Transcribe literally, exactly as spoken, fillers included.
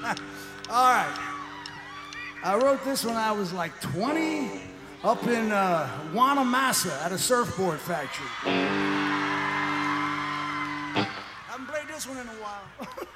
All right. I wrote this when I was like twenty, up in uh, Wanamassa at a surfboard factory. Haven't played this one in a while.